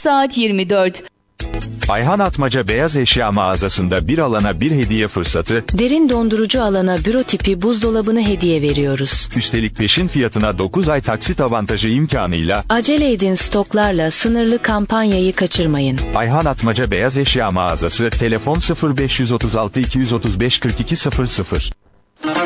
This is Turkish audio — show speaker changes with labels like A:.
A: Saat 24.
B: Ayhan Atmaca Beyaz Eşya mağazasında bir alana bir hediye fırsatı,
C: Derin dondurucu alana büro tipi buzdolabını hediye veriyoruz.
B: üstelik peşin fiyatına 9 ay taksit avantajı imkanıyla.
C: Acele edin, stoklarla sınırlı kampanyayı kaçırmayın.
B: Ayhan Atmaca Beyaz Eşya mağazası, telefon 0536 235 42 00.